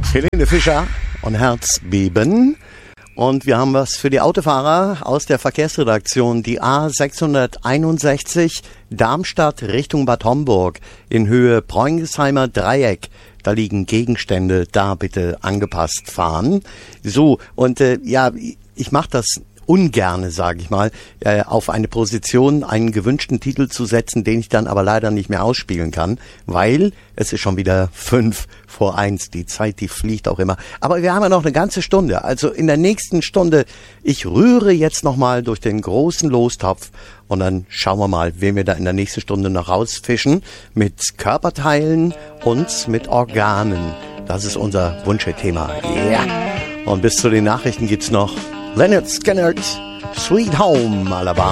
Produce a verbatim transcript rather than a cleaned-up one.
Helene Fischer und Herzbeben. Und wir haben was für die Autofahrer aus der Verkehrsredaktion. Die A sechshunderteinundsechzig Darmstadt Richtung Bad Homburg in Höhe Preungesheimer Dreieck. Da liegen Gegenstände, da bitte angepasst fahren. So, und äh, ja, ich mache das ungerne, sage ich mal, äh, auf eine Position einen gewünschten Titel zu setzen, den ich dann aber leider nicht mehr ausspielen kann, weil es ist schon wieder fünf vor eins. Die Zeit, die fliegt auch immer. Aber wir haben ja noch eine ganze Stunde. Also in der nächsten Stunde, ich rühre jetzt nochmal durch den großen Lostopf und dann schauen wir mal, wen wir da in der nächsten Stunde noch rausfischen mit Körperteilen und mit Organen. Das ist unser Wunschthema. Ja. Und bis zu den Nachrichten gibt's noch Leonard Skinner, Sweet Home, Alabama.